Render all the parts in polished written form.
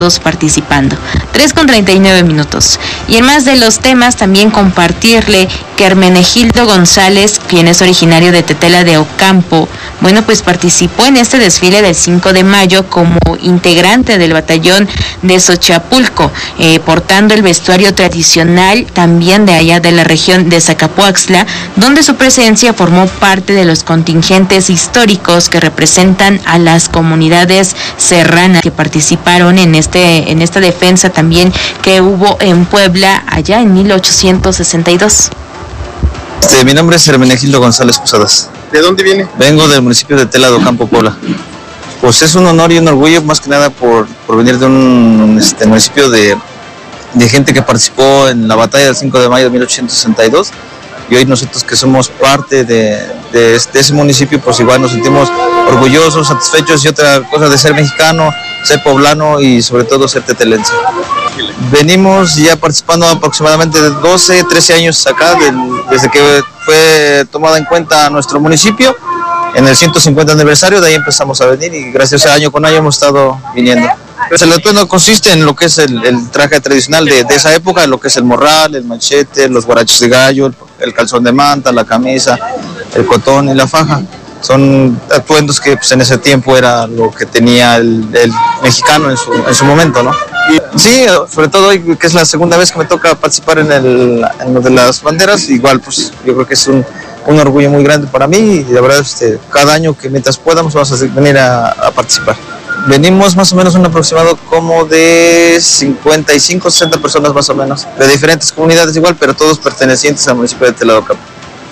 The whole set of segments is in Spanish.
participando. 3:39. Y en más de los temas, también compartirle que Hermenegildo González, quien es originario de Tetela de Ocampo, bueno, pues participó en este desfile del 5 de mayo como integrante del batallón de Xochapulco, portando el vestuario tradicional también de allá de la región de Zacapuaxtla, donde su presencia formó parte de los contingentes históricos que representan a las comunidades serranas que participaron en esta defensa también que hubo en Puebla allá en 1862. Mi nombre es Hermenegildo González Posadas. ¿De dónde viene? Vengo del municipio de Tetela de Ocampo, Puebla. Pues es un honor y un orgullo, más que nada por venir de un municipio de gente que participó en la batalla del 5 de mayo de 1862, y hoy nosotros que somos parte de ese municipio, pues igual nos sentimos orgullosos, satisfechos, y otra cosa de ser mexicano, ser poblano y sobre todo ser tetelense. Venimos ya participando aproximadamente de 12, 13 años acá, desde que fue tomada en cuenta nuestro municipio, en el 150 aniversario, de ahí empezamos a venir y gracias a año con año hemos estado viniendo. Pues el atuendo consiste en lo que es el traje tradicional de esa época, lo que es el morral, el machete, los guaraches de gallo, el calzón de manta, la camisa, el cotón y la faja. Son atuendos que pues, en ese tiempo era lo que tenía el mexicano en su momento, ¿no? Y, sí, sobre todo hoy, que es la segunda vez que me toca participar en lo de las banderas, igual pues yo creo que es un orgullo muy grande para mí, y la verdad cada año que mientras podamos vamos a venir a participar. Venimos más o menos un aproximado como de 55, 60 personas más o menos, de diferentes comunidades igual, pero todos pertenecientes al municipio de Tetela de Ocampo.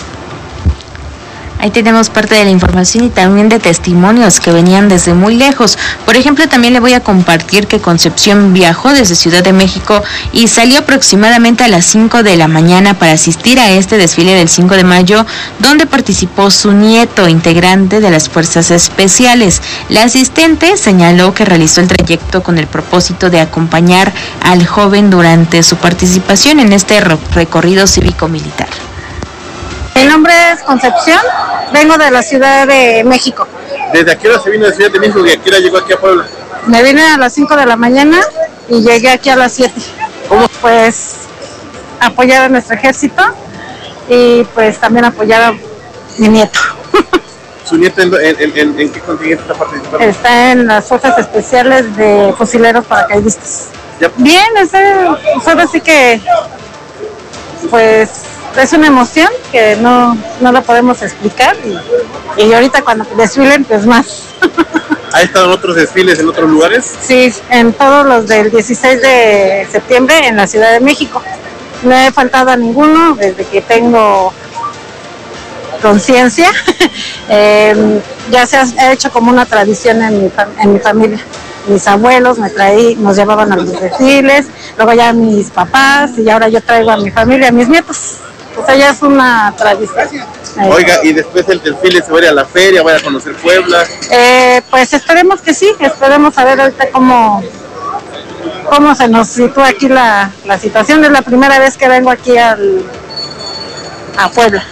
Ahí tenemos parte de la información y también de testimonios que venían desde muy lejos. Por ejemplo, también le voy a compartir que Concepción viajó desde Ciudad de México y salió aproximadamente a las 5 de la mañana para asistir a este desfile del 5 de mayo, donde participó su nieto, integrante de las Fuerzas Especiales. La asistente señaló que realizó el trayecto con el propósito de acompañar al joven durante su participación en este recorrido cívico-militar. Mi nombre es Concepción, vengo de la Ciudad de México. ¿Desde a qué hora se vino de Ciudad de México y a qué hora llegó aquí a Puebla? Me vine a las 5 de la mañana y llegué aquí a las 7. ¿Cómo? Pues apoyar a nuestro ejército y pues también apoyar a mi nieto. ¿Su nieto en qué contingente está participando? Está en las Fuerzas Especiales de Fusileros Paracaidistas. ¿Ya? Bien, ahora sí que pues es una emoción que no la podemos explicar y ahorita cuando desfilen pues más. ¿Ha estado en otros desfiles en otros lugares? Sí, en todos los del 16 de septiembre en la Ciudad de México. No he faltado a ninguno desde que tengo conciencia. Ya se ha hecho como una tradición en mi familia. Mis abuelos nos llevaban a los desfiles, luego ya mis papás y ahora yo traigo a mi familia, a mis nietos. O sea, ya es una tradición. Oiga, y después del desfile se va a ir a la feria, va a conocer Puebla. Pues esperemos que sí, esperemos a ver ahorita cómo se nos sitúa aquí la situación. Es la primera vez que vengo aquí a Puebla.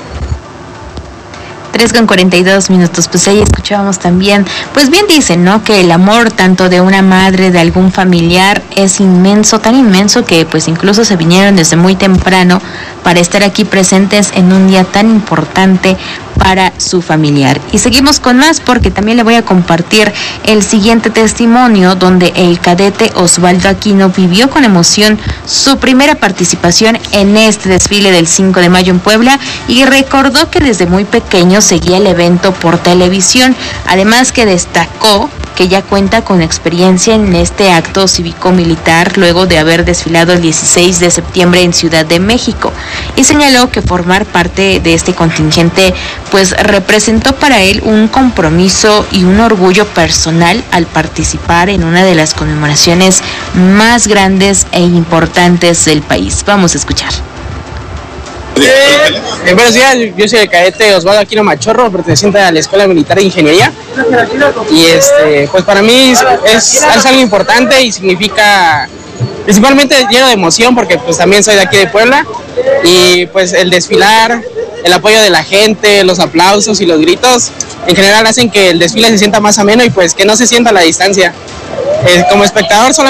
3:42, pues ahí escuchábamos también, pues bien dicen, ¿no?, que el amor tanto de una madre, de algún familiar, es inmenso, tan inmenso que pues incluso se vinieron desde muy temprano para estar aquí presentes en un día tan importante para su familiar. Y seguimos con más porque también le voy a compartir el siguiente testimonio donde el cadete Osvaldo Aquino vivió con emoción su primera participación en este desfile del 5 de mayo en Puebla y recordó que desde muy pequeño seguía el evento por televisión, además que destacó que ya cuenta con experiencia en este acto cívico-militar luego de haber desfilado el 16 de septiembre en Ciudad de México, y señaló que formar parte de este contingente pues representó para él un compromiso y un orgullo personal al participar en una de las conmemoraciones más grandes e importantes del país. Vamos a escuchar. Buenos días, yo soy el cadete Osvaldo Aquino Machorro, perteneciente a la Escuela Militar de Ingeniería, y pues para mí es algo importante y significa principalmente lleno de emoción porque pues también soy de aquí de Puebla, y pues el desfilar, el apoyo de la gente, los aplausos y los gritos en general hacen que el desfile se sienta más ameno y pues que no se sienta la distancia. como espectador